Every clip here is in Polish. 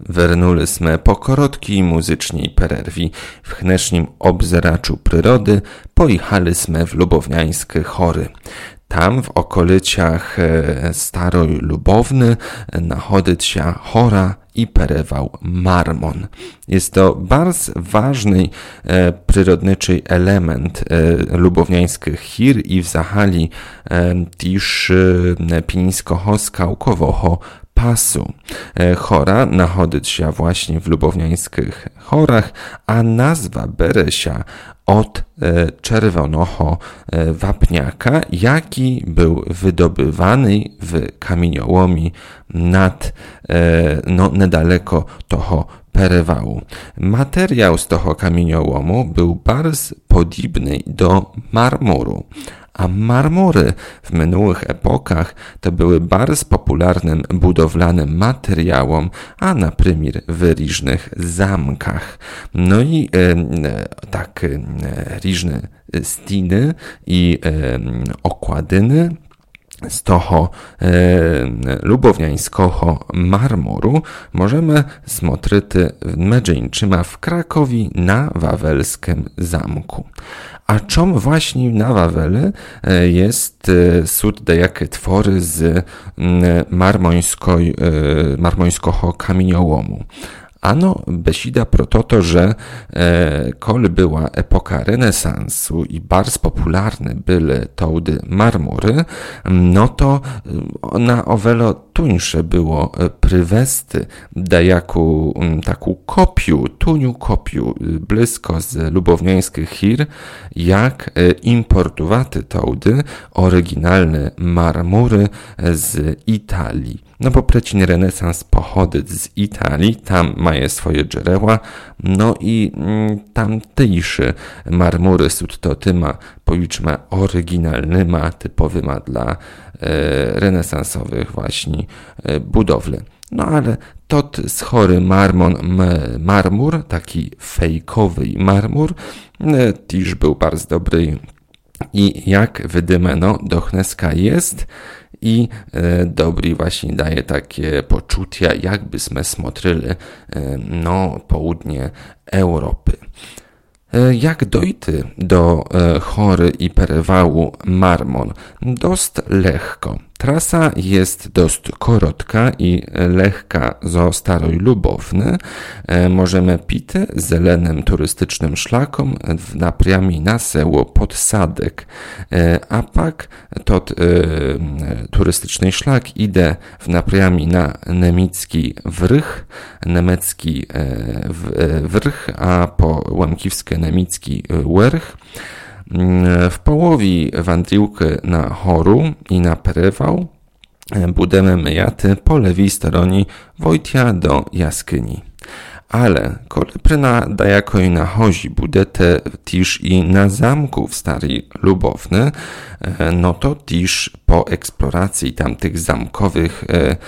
Вернули sme po krótkiej muzycznej pererwi w dnešním obzeraczu przyrody, pojechali sme w lubowniańskie Chory. Tam w okolicach Starej Lubowny nachodzić się chora i perewał Marmon. Jest to bardzo ważny przyrodniczy element lubowniańskich chir i w zahali też pińskiego skałkowego pasu. Chora nachodzić się właśnie w lubowniańskich Chorach, a nazwa bere się od czerwonego wapniaka, jaki był wydobywany w kamieniołomie niedaleko toho perewału. Materiał z toho kamieniołomu był bardzo podobny do marmuru. A marmury w minionych epokach to były bardzo popularnym budowlanym materiałem, a na przykład w różnych zamkach. No i tak różne stiny i okładyny z toho lubowniańskiego marmuru możemy smotryty medżeńczyma w Krakowie na Wawelskim zamku. A czym właśnie na Wawele jest sud dejakie twory z marmońskiego kamieniołomu. Ano besida pro to, że kol była epoka renesansu i bardzo popularne były tołdy marmury, no to na owelo tuńsze było prywesty dajaku taką tuniu kopiu blisko z lubowniańskich chir, jak importowaty tołdy oryginalne marmury z Italii. No bo precin renesans pochodzi z Italii, tam mają swoje dżereła, no i tamtejsze marmury sud to tyma policzma oryginalnyma, typowyma dla renesansowych właśnie budowli. No ale tot z chory marmur, taki fejkowy marmur, też był bardzo dobry i jak wydymeno do Chneska jest i dobry właśnie daje takie poczucia, jakbyśmy smotryli południe Europy. Jak dojty do Chory i perewału Marmon? Dość lekko. Trasa jest dość krótka i lekka zo Starej Lubowny. Możemy pity zelenym turystycznym szlakom w napriami na seło Podsadek. A pak tot turystyczny szlak idzie w napriami na niemiecki wrch, a po łamkiwskie niemiecki wrch. W połowie wandriłki na Choru i na perewał budemy myjaty po lewej stronie Wojtia do jaskini. Ale kolibry na dajakoj na Hozi budete też i na zamku w Starej Lubowny, no to też po eksploracji tamtych zamkowych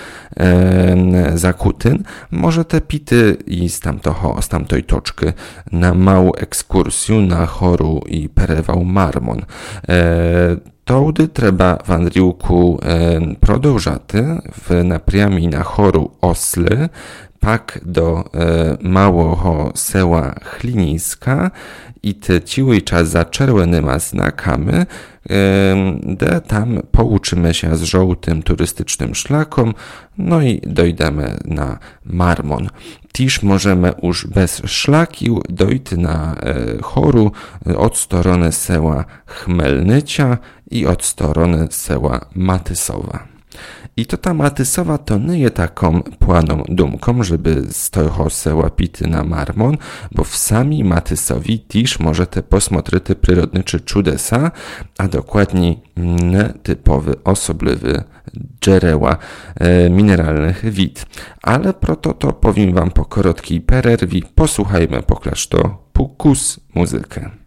zakutyn możecie pity i z tamtej toczki na małą ekskursję na Choru i perewał Marmon. Tołdy trzeba wandriłku prodążaty w napriami na Choru Osly, pak do małego seła Chliniska i te ciły czas za czerwonyma znakami, de tam pouczymy się z żołtym turystycznym szlakom, no i dojdziemy na Marmon. Też możemy już bez szlakił dojść na Choru od strony seła Chmelnycia i od strony seła Matysowa. I to ta Matysowa to nie jest taką płaną dumką, żeby z tego seła pity na Marmon, bo w sami Matysowi też możecie posmotryty przyrodniczy czudesa, a dokładniej typowy, osobliwy dżereła mineralnych wid. Ale proto to powiem wam po krótkiej pererwi, posłuchajmy poklaszcz to pukus muzykę.